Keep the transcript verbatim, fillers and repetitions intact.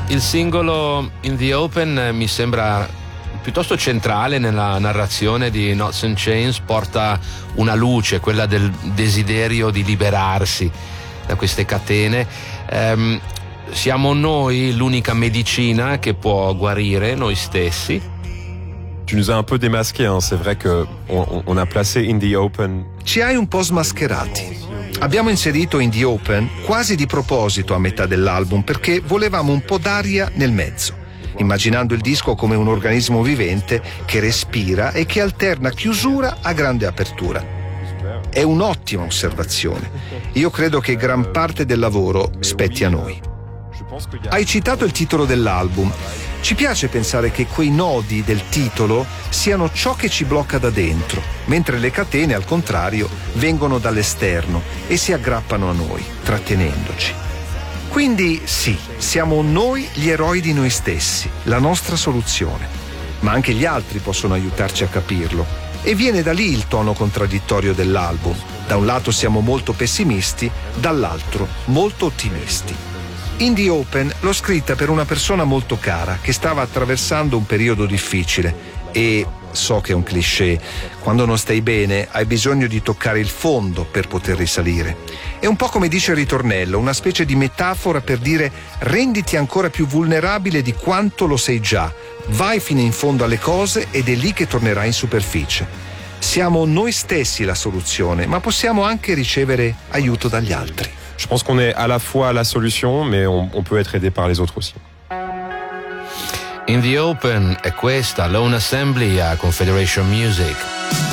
il singolo In the Open mi sembra piuttosto centrale nella narrazione di Knots and Chains, porta una luce, quella del desiderio di liberarsi da queste catene. Ehm, siamo noi l'unica medicina che può guarire noi stessi? Tu nous as un peu démasqué, hein. C'est vrai que on, on a placé In the Open. Ci hai un po' smascherati. Abbiamo inserito In the Open quasi di proposito a metà dell'album perché volevamo un po' d'aria nel mezzo, immaginando il disco come un organismo vivente che respira e che alterna chiusura a grande apertura. È un'ottima osservazione. Io credo che gran parte del lavoro spetti a noi. Hai citato il titolo dell'album. Ci piace pensare che quei nodi del titolo siano ciò che ci blocca da dentro, mentre le catene, al contrario, vengono dall'esterno e si aggrappano a noi, trattenendoci. Quindi sì, siamo noi gli eroi di noi stessi, la nostra soluzione. Ma anche gli altri possono aiutarci a capirlo. E viene da lì il tono contraddittorio dell'album. Da un lato siamo molto pessimisti, dall'altro molto ottimisti. In the Open l'ho scritta per una persona molto cara che stava attraversando un periodo difficile e so che è un cliché, quando non stai bene hai bisogno di toccare il fondo per poter risalire. È un po' come dice il ritornello, una specie di metafora per dire renditi ancora più vulnerabile di quanto lo sei già, vai fino in fondo alle cose ed è lì che tornerai in superficie. Siamo noi stessi la soluzione, ma possiamo anche ricevere aiuto dagli altri. Je pense qu'on est à la fois la solution, mais on, on peut être aidé par les autres aussi. In the Open è questa, Lone Assembly a Confederation Music.